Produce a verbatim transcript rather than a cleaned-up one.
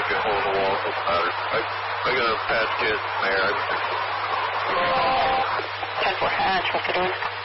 might be a hole in the wall. It doesn't matter. I, I got a patch kit in there. ten four hatch, what's it doing?